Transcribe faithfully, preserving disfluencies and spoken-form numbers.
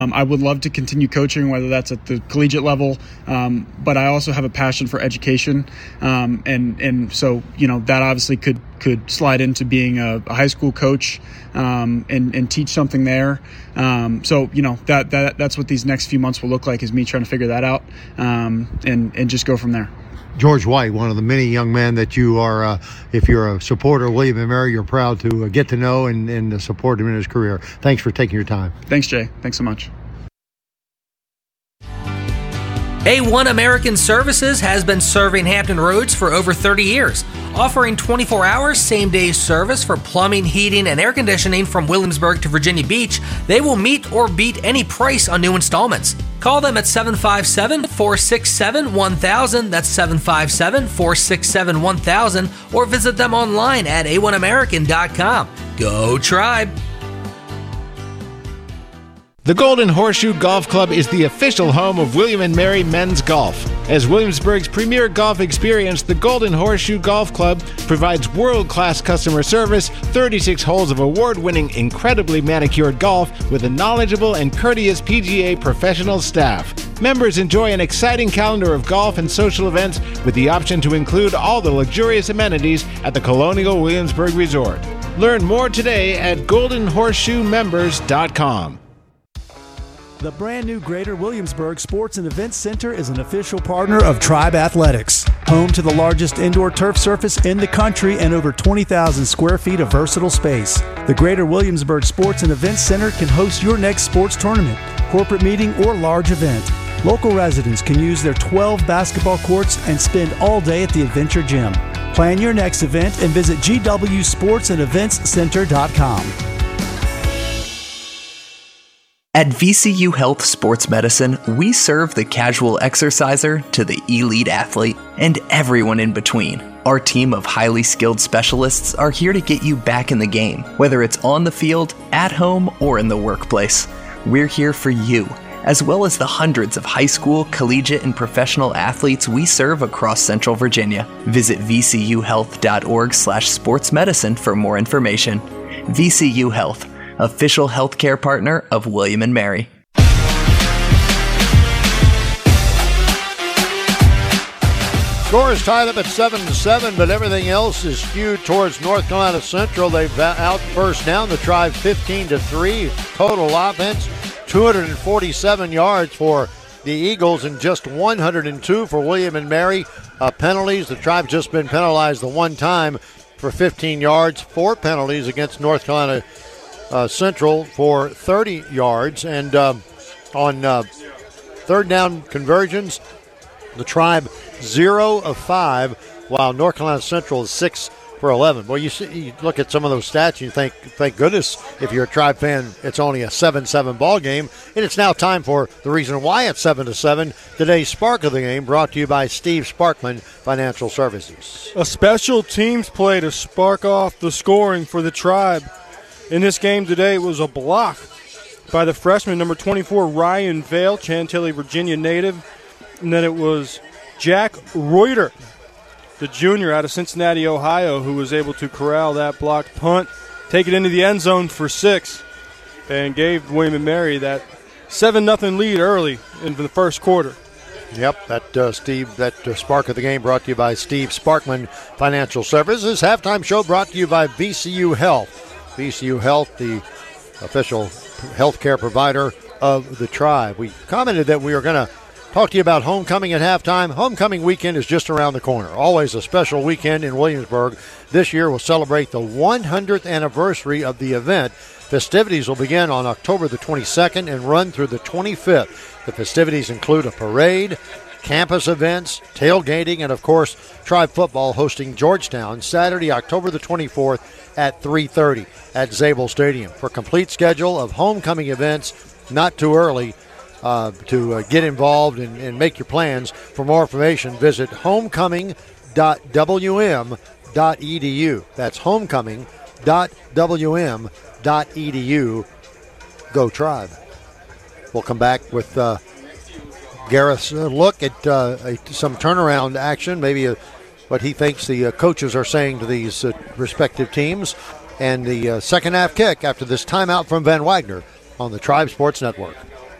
Um, I would love to continue coaching, whether that's at the collegiate level, um, but I also have a passion for education, um, and and so you know that obviously could could slide into being a, a high school coach um, and and teach something there. Um, so you know that that that's what these next few months will look like, is me trying to figure that out um, and and just go from there. George White, one of the many young men that you are, uh, if you're a supporter of William and Mary, you're proud to uh, get to know and, and uh, support him in his career. Thanks for taking your time. Thanks, Jay. Thanks so much. A one American Services has been serving Hampton Roads for over thirty years, offering twenty-four hour same-day service for plumbing, heating, and air conditioning from Williamsburg to Virginia Beach. They will meet or beat any price on new installments. Call them at seven five seven, four six seven, one thousand, that's seven five seven, four six seven, one thousand, or visit them online at a one american dot com. Go Tribe! The Golden Horseshoe Golf Club is the official home of William and Mary Men's Golf. As Williamsburg's premier golf experience, the Golden Horseshoe Golf Club provides world-class customer service, thirty-six holes of award-winning, incredibly manicured golf with a knowledgeable and courteous P G A professional staff. Members enjoy an exciting calendar of golf and social events with the option to include all the luxurious amenities at the Colonial Williamsburg Resort. Learn more today at golden horseshoe members dot com. The brand new Greater Williamsburg Sports and Events Center is an official partner of Tribe Athletics. Home to the largest indoor turf surface in the country and over twenty thousand square feet of versatile space. The Greater Williamsburg Sports and Events Center can host your next sports tournament, corporate meeting, or large event. Local residents can use their twelve basketball courts and spend all day at the Adventure Gym. Plan your next event and visit g w sports and events center dot com. At V C U Health Sports Medicine, we serve the casual exerciser to the elite athlete and everyone in between. Our team of highly skilled specialists are here to get you back in the game, whether it's on the field, at home, or in the workplace. We're here for you, as well as the hundreds of high school, collegiate, and professional athletes we serve across Central Virginia. Visit v c u health dot org slash sports medicine for more information. V C U Health, official healthcare partner of William and Mary. Score is tied up at seven to seven, but everything else is skewed towards North Carolina Central. They've out first down the Tribe fifteen to three. Total offense, two hundred forty-seven yards for the Eagles and just one hundred two for William and Mary. Uh, penalties, the Tribe just been penalized the one time for fifteen yards. Four penalties against North Carolina Uh, Central for thirty yards, and um, on uh, third down conversions, the Tribe zero of five, while North Carolina Central is six for eleven. Well, you see, you look at some of those stats, and you think, thank goodness, if you're a Tribe fan, it's only a seven seven ball game, and it's now time for the reason why it's seven to seven. Today's Spark of the Game, brought to you by Steve Sparkman Financial Services. A special teams play to spark off the scoring for the Tribe. In this game today, it was a block by the freshman, number twenty-four, Ryan Vale, Chantilly, Virginia native. And then it was Jack Reuter, the junior out of Cincinnati, Ohio, who was able to corral that blocked punt, take it into the end zone for six, and gave William and Mary that seven nothing lead early in the first quarter. Yep, that uh, Steve, that uh, Spark of the Game brought to you by Steve Sparkman Financial Services. Halftime show brought to you by V C U Health. V C U Health, the official healthcare provider of the Tribe. We commented that we were going to talk to you about homecoming at halftime. Homecoming weekend is just around the corner. Always a special weekend in Williamsburg. This year we'll celebrate the one hundredth anniversary of the event. Festivities will begin on October the twenty-second and run through the twenty-fifth. The festivities include a parade, campus events, tailgating, and of course, Tribe football hosting Georgetown Saturday, October the twenty-fourth at three thirty at Zabel Stadium. For a complete schedule of homecoming events, not too early uh, to uh, get involved and, and make your plans. For more information, visit homecoming dot w m dot e d u. That's homecoming dot w m dot e d u. Go Tribe. We'll come back with uh, Gareth's uh, look at uh, a, some turnaround action, maybe a, what he thinks the uh, coaches are saying to these uh, respective teams, and the uh, second half kick after this timeout from Van Wagner on the Tribe Sports Network.